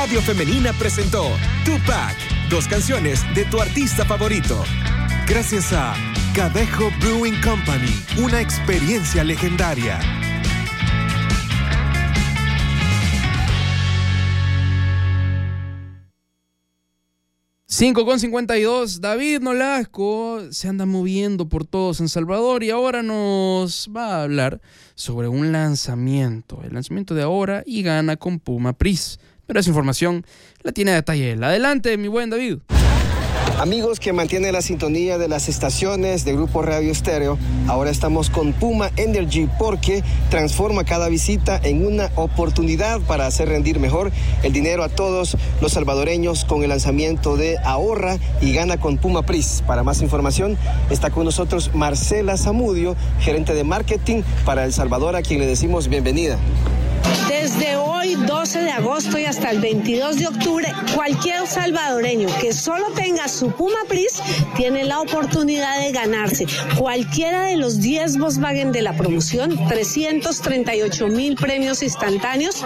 Radio Femenina presentó Tupac, 2 canciones de tu artista favorito. Gracias a Cadejo Brewing Company, una experiencia legendaria. 5:52, David Nolasco se anda moviendo por todo San Salvador y ahora nos va a hablar sobre un lanzamiento, el lanzamiento de Ahora y Gana con Puma Pris. Pero esa información la tiene a detalle. Adelante, mi buen David. Amigos que mantienen la sintonía de las estaciones de Grupo Radio Estéreo, ahora estamos con Puma Energy porque transforma cada visita en una oportunidad para hacer rendir mejor el dinero a todos los salvadoreños con el lanzamiento de Ahorra y Gana con Puma Pris. Para más información está con nosotros Marcela Zamudio, gerente de marketing para El Salvador, a quien le decimos bienvenida. Desde hoy, 12 de agosto y hasta el 22 de octubre, cualquier salvadoreño que solo tenga su Puma Pris tiene la oportunidad de ganarse cualquiera de los 10 Volkswagen de la promoción, 338,000 premios instantáneos,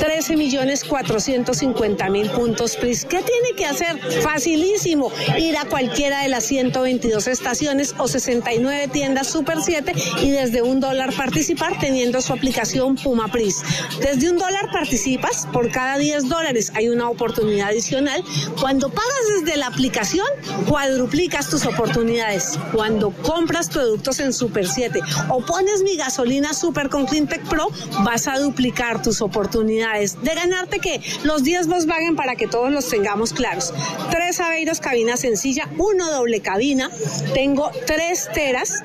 13,450,000 puntos Pris. ¿Qué tiene que hacer? Facilísimo, ir a cualquiera de las 122 estaciones o 69 tiendas Super 7 y desde $1 participar teniendo su aplicación Puma Pris. Desde $1 participas, por cada $10 hay una oportunidad adicional. Cuando pagas desde la aplicación, cuadruplicas tus oportunidades. Cuando compras productos en Super 7 o pones mi gasolina Super con Cleantech Pro, vas a duplicar tus oportunidades de ganarte que los 10 Volkswagen, para que todos los tengamos claros. 3 Aveiros cabina sencilla, 1 doble cabina, tengo 3 Teras,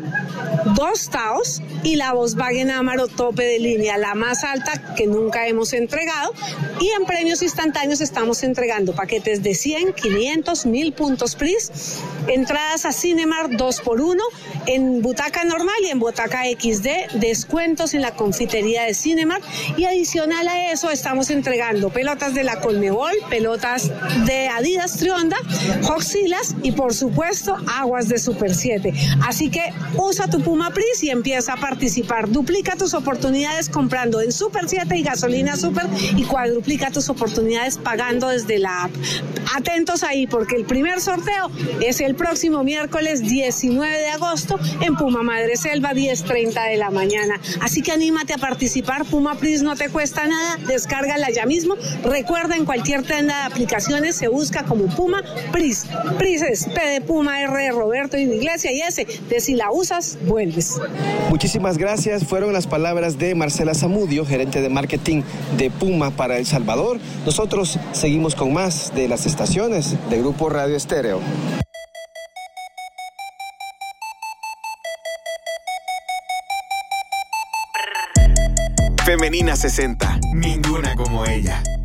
2 Taos y la Volkswagen Amarok tope de línea, la más alta que nunca hemos entregado. Y en premios instantáneos estamos entregando paquetes de 100, 500, 1,000 puntos Pris, entradas a Cinemark 2x1 en butaca normal y en butaca XD, descuentos en la confitería de Cinemark, y adicional a eso estamos entregando pelotas de la Conmebol, pelotas de Adidas Trionda, Hoxilas y por supuesto aguas de Super 7. Así que usa tu Puma Pris y empieza a participar. Duplica tus oportunidades comprando en Super 7 y gasolina Super y cuadruplica tus oportunidades pagando desde la app. Atentos ahí porque el primer sorteo es el próximo miércoles 19 de agosto en Puma Madre Selva, 10:30 de la mañana. Así que anímate a participar. Puma Pris no te cuesta nada, descárgala ya mismo. Recuerda, en cualquier tienda de aplicaciones se busca como Puma Pris. Pris es P de Puma, R de Roberto y de Iglesia y S de si la usas, vuelves. Muchísimas gracias. Fueron las palabras de Marcela Zamudio, gerente de marketing de Puma para El Salvador. Nosotros seguimos con más de las estaciones de Grupo Radio Estéreo. Femenina 60, ninguna como ella.